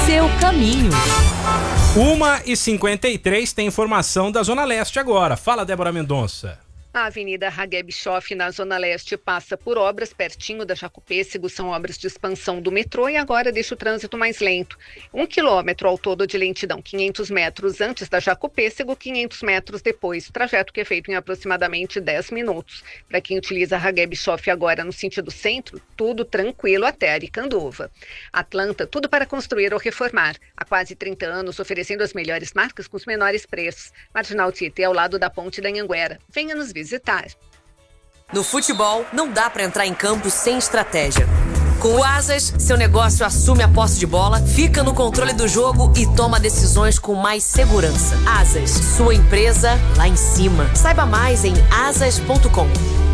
seu caminho. 1h53 tem informação da Zona Leste agora. Fala, Débora Mendonça. A Avenida Ragué Bischoff, na Zona Leste, passa por obras pertinho da Jacopêssego. São obras de expansão do metrô e agora deixa o trânsito mais lento. 1 quilômetro ao todo de lentidão, 500 metros antes da Jacopêssego, 500 metros depois. Trajeto que é feito em aproximadamente 10 minutos. Para quem utiliza a Ragué Bischoff agora no sentido centro, tudo tranquilo até Aricanduva. Atlanta, tudo para construir ou reformar. Há quase 30 anos, oferecendo as melhores marcas com os menores preços. Marginal Tietê, ao lado da Ponte da Anhanguera. Venha nos visitar. No futebol, não dá para entrar em campo sem estratégia. Com o Asas, seu negócio assume a posse de bola, fica no controle do jogo e toma decisões com mais segurança. Asas, sua empresa lá em cima. Saiba mais em asas.com.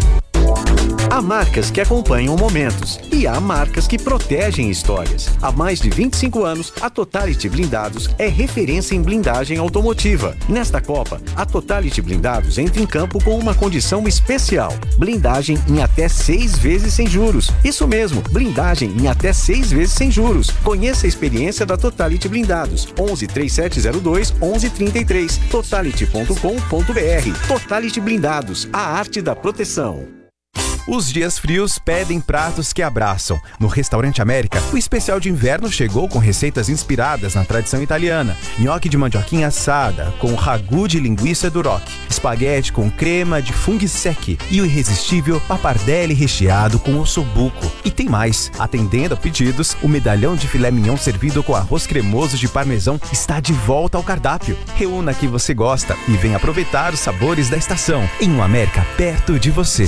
Há marcas que acompanham momentos e há marcas que protegem histórias. Há mais de 25 anos, a Totality Blindados é referência em blindagem automotiva. Nesta Copa, a Totality Blindados entra em campo com uma condição especial: blindagem em até 6 vezes sem juros. Isso mesmo, blindagem em até 6 vezes sem juros. Conheça a experiência da Totality Blindados. 11 3702 1133. Totality.com.br. Totality Blindados, a arte da proteção. Os dias frios pedem pratos que abraçam. No Restaurante América, o especial de inverno chegou com receitas inspiradas na tradição italiana. Nhoque de mandioquinha assada, com ragu de linguiça duroc, espaguete com crema de funghi secchi e o irresistível pappardelle recheado com ossobuco. E tem mais. Atendendo a pedidos, o medalhão de filé mignon servido com arroz cremoso de parmesão está de volta ao cardápio. Reúna que você gosta e venha aproveitar os sabores da estação em um América perto de você.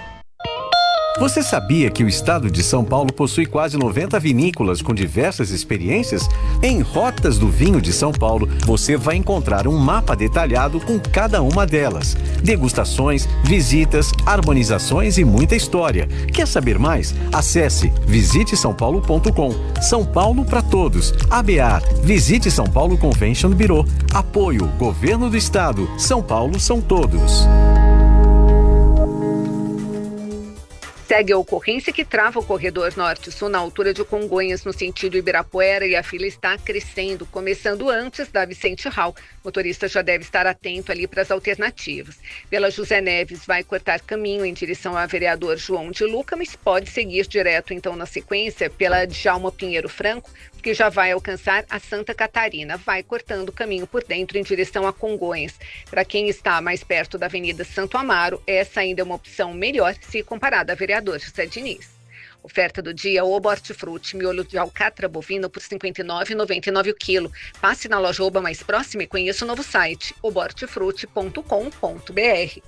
Você sabia que o estado de São Paulo possui quase 90 vinícolas com diversas experiências? Em Rotas do Vinho de São Paulo, você vai encontrar um mapa detalhado com cada uma delas. Degustações, visitas, harmonizações e muita história. Quer saber mais? Acesse visitesaopaulo.com. São Paulo para todos. ABAR, Visite São Paulo Convention Bureau. Apoio, Governo do Estado. São Paulo são todos. Segue a ocorrência que trava o corredor norte-sul na altura de Congonhas, no sentido Ibirapuera, e a fila está crescendo, começando antes da Vicente Hall. O motorista já deve estar atento ali para as alternativas. Pela José Neves, vai cortar caminho em direção ao vereador João de Luca, mas pode seguir direto, então, na sequência, pela Djalma Pinheiro Franco, que já vai alcançar a Santa Catarina. Vai cortando o caminho por dentro em direção a Congonhas. Para quem está mais perto da Avenida Santo Amaro, essa ainda é uma opção melhor se comparada a vereador José Diniz. Oferta do dia: Oba Hortifruti, miolo de alcatra bovino por R$ 59,99 o quilo. Passe na loja Oba mais próxima e conheça o novo site, obahortifruti.com.br.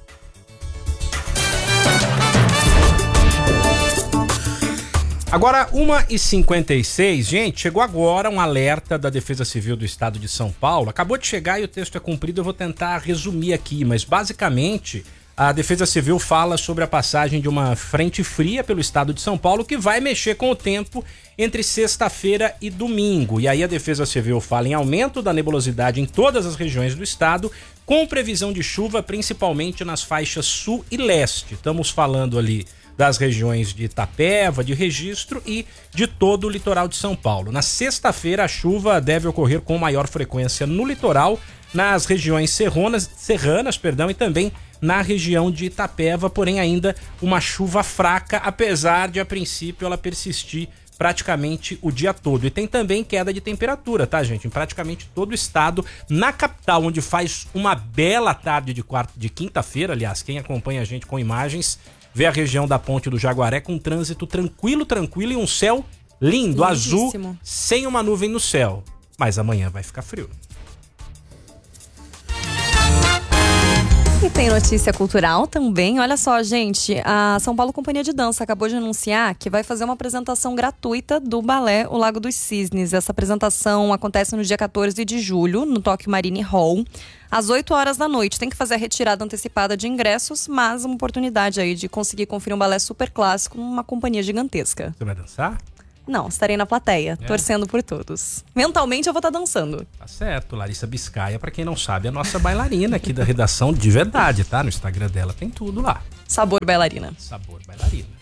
Agora, 1h56, gente, chegou agora um alerta da Defesa Civil do Estado de São Paulo. Acabou de chegar e o texto é comprido, eu vou tentar resumir aqui, mas basicamente a Defesa Civil fala sobre a passagem de uma frente fria pelo estado de São Paulo que vai mexer com o tempo entre sexta-feira e domingo. E aí a Defesa Civil fala em aumento da nebulosidade em todas as regiões do estado, com previsão de chuva principalmente nas faixas sul e leste. Estamos falando ali das regiões de Itapeva, de Registro e de todo o litoral de São Paulo. Na sexta-feira, a chuva deve ocorrer com maior frequência no litoral, nas regiões serranas, e também na região de Itapeva, porém ainda uma chuva fraca, apesar de, a princípio, ela persistir praticamente o dia todo. E tem também queda de temperatura, tá, gente? Em praticamente todo o estado. Na capital, onde faz uma bela tarde de quinta-feira, aliás, quem acompanha a gente com imagens, vê a região da Ponte do Jaguaré com trânsito tranquilo e um céu lindo, azul, sem uma nuvem no céu. Mas amanhã vai ficar frio. E tem notícia cultural também. Olha só, gente, a São Paulo Companhia de Dança acabou de anunciar que vai fazer uma apresentação gratuita do balé O Lago dos Cisnes. Essa apresentação acontece no dia 14 de julho, no Tokyo Marine Hall, às 8 horas da noite. Tem que fazer a retirada antecipada de ingressos, mas uma oportunidade aí de conseguir conferir um balé super clássico numa companhia gigantesca. Você vai dançar? Não, estarei na plateia, torcendo por todos. Mentalmente eu vou estar dançando. Tá certo, Larissa Biscaia, pra quem não sabe, é a nossa bailarina aqui da redação de verdade, tá? No Instagram dela tem tudo lá. Sabor bailarina. Sabor bailarina.